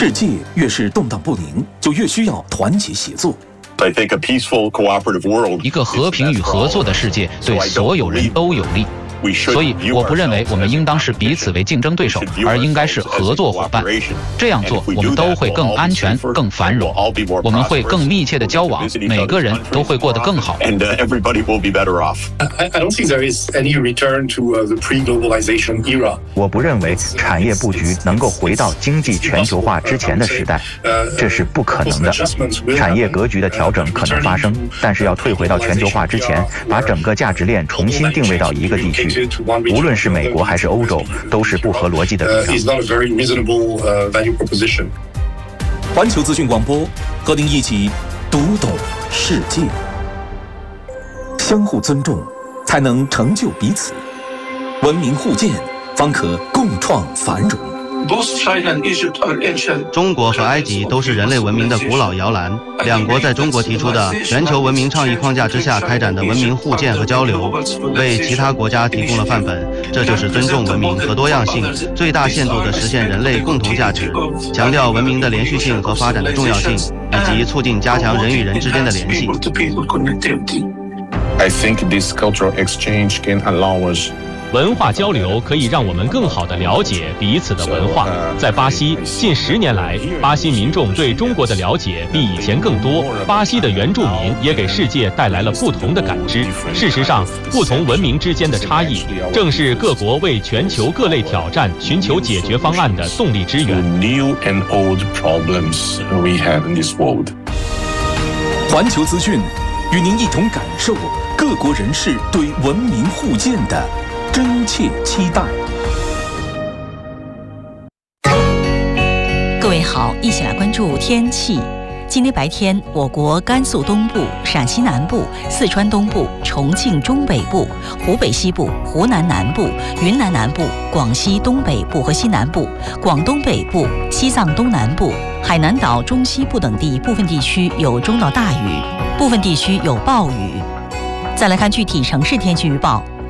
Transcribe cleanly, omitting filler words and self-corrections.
世界越是动荡不宁，就越需要团结协作。 一个和平与合作的世界对所有人都有利。所以，我不认为我们应当视彼此为竞争对手，而应该是合作伙伴。这样做，我们都会更安全、更繁荣。我们会更密切的交往，每个人都会过得更好。 我不认为产业布局能够回到经济全球化之前的时代，这是不可能的。产业格局的调整可能发生，但是要退回到全球化之前，把整个价值链重新定位到一个地区。无论是美国还是欧洲，都是不合逻辑的主张。 环球资讯广播，和您一起读懂世界。相互尊重，才能成就彼此；文明互鉴，方可共创繁荣。 中国和埃及都是人类文明的古老摇篮，两国在中国提出的全球文明倡议框架之下开展的文明互鉴和交流，为其他国家提供了范本。这就是尊重文明和多样性，最大限度地实现人类共同价值，强调文明的连续性和发展的重要性，以及促进加强人与人之间的联系。 I think this cultural exchange can allow us 文化交流可以让我们更好地了解彼此的文化。在巴西，近10年来，巴西民众对中国的了解比以前更多。巴西的原住民也给世界带来了不同的感知。事实上，不同文明之间的差异，正是各国为全球各类挑战寻求解决方案的动力之源。 环球资讯与您一同感受各国人士对文明互鉴的真切期待。 各位好，一起来关注天气。今天白天，我国甘肃东部、陕西南部、四川东部、重庆中北部、湖北西部、湖南南部、云南南部、广西东北部和西南部、广东北部、西藏东南部、海南岛中西部等地部分地区有中到大雨，部分地区有暴雨。再来看具体城市天气预报。